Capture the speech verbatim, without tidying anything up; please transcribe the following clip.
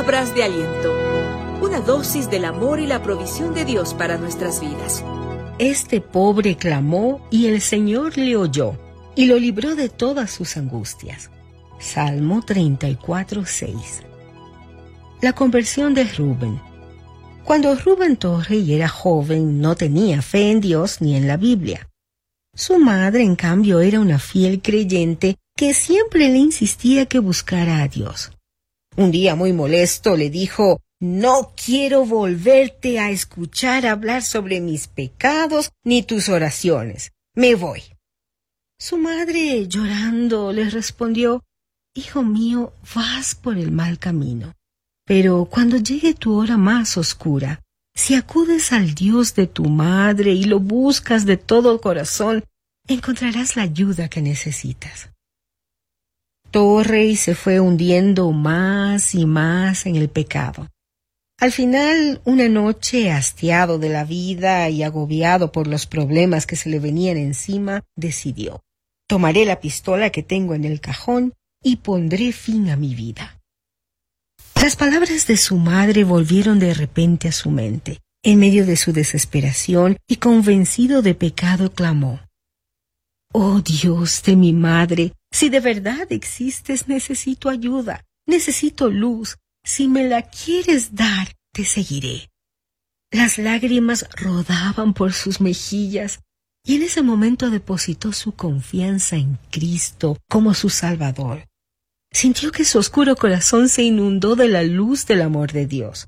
Palabras de aliento. Una dosis del amor y la provisión de Dios para nuestras vidas. Este pobre clamó y el Señor le oyó y lo libró de todas sus angustias. Salmo treinta y cuatro, seis. La conversión de Rubén. Cuando Rubén Torrey era joven, no tenía fe en Dios ni en la Biblia. Su madre, en cambio, era una fiel creyente que siempre le insistía que buscara a Dios. Un día, muy molesto, le dijo: «No quiero volverte a escuchar hablar sobre mis pecados ni tus oraciones. Me voy». Su madre, llorando, le respondió: «Hijo mío, vas por el mal camino. Pero cuando llegue tu hora más oscura, si acudes al Dios de tu madre y lo buscas de todo corazón, encontrarás la ayuda que necesitas». Torrey se fue hundiendo más y más en el pecado. Al final, una noche, hastiado de la vida y agobiado por los problemas que se le venían encima, decidió: «Tomaré la pistola que tengo en el cajón y pondré fin a mi vida». Las palabras de su madre volvieron de repente a su mente. En medio de su desesperación y convencido de pecado, clamó: «Oh Dios de mi madre, si de verdad existes, necesito ayuda, necesito luz. Si me la quieres dar, te seguiré». Las lágrimas rodaban por sus mejillas y en ese momento depositó su confianza en Cristo como su Salvador. Sintió que su oscuro corazón se inundó de la luz del amor de Dios.